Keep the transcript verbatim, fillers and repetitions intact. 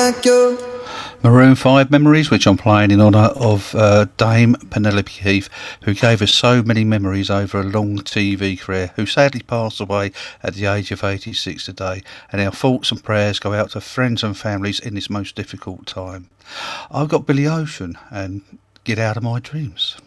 like you. Maroon five Memories, which I'm playing in honour of uh, Dame Penelope Keith, who gave us so many memories over a long T V career, who sadly passed away at the age of eighty-six today, and our thoughts and prayers go out to friends and families in this most difficult time. I've got Billy Ocean and Get Out of My Dreams.